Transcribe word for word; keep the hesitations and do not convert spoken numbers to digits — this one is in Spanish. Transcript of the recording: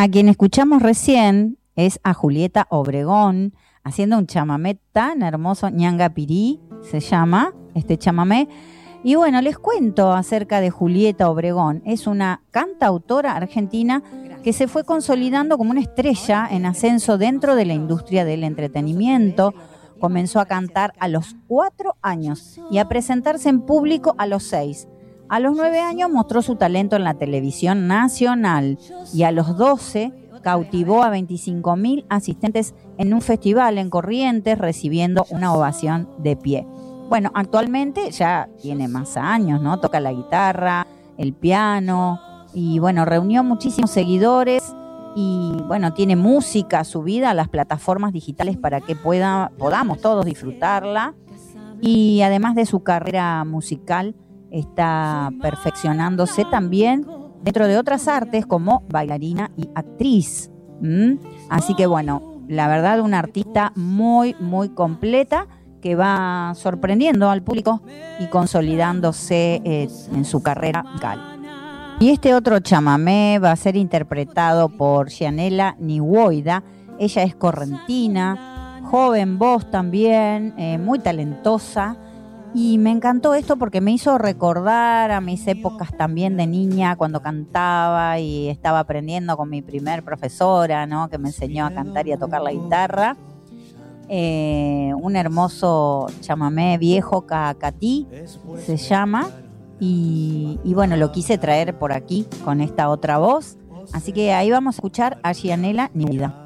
A quien escuchamos recién es a Julieta Obregón haciendo un chamamé tan hermoso, Ñanga Pirí se llama este chamamé. Y bueno, les cuento acerca de Julieta Obregón. Es una cantautora argentina que se fue consolidando como una estrella en ascenso dentro de la industria del entretenimiento. Comenzó a cantar a los cuatro años y a presentarse en público a los seis. A los nueve años mostró su talento en la televisión nacional y a los doce cautivó a veinticinco mil asistentes en un festival en Corrientes, recibiendo una ovación de pie. Bueno, actualmente ya tiene más años, ¿no? Toca la guitarra, el piano y bueno, reunió muchísimos seguidores y bueno, tiene música subida a las plataformas digitales para que pueda, podamos todos disfrutarla. Y además de su carrera musical, está perfeccionándose también dentro de otras artes como bailarina y actriz. ¿Mm? Así que bueno, la verdad, una artista muy, muy completa que va sorprendiendo al público y consolidándose eh, en su carrera musical. Y este otro chamamé va a ser interpretado por Gianella Niwoida. Ella es correntina, joven voz también, eh, muy talentosa. Y me encantó esto porque me hizo recordar a mis épocas también de niña cuando cantaba y estaba aprendiendo con mi primer profesora, ¿no? Que me enseñó a cantar y a tocar la guitarra. Eh, un hermoso chamamé viejo, Cacatí se llama. Y, y bueno, lo quise traer por aquí con esta otra voz. Así que ahí vamos a escuchar a Gianella Niwoida.